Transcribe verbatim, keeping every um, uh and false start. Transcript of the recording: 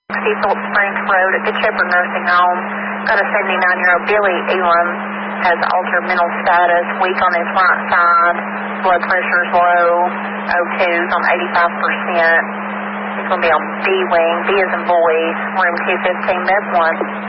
Cecil Springs Road at the Shepherd Nursing Home. Got a seventy-nine-year-old Billy Elam, has altered mental status, weak on his right side, blood pressure's low, O two's on eighty-five percent. He's going to be on B wing, B as in boy, room two fifteen, bed one.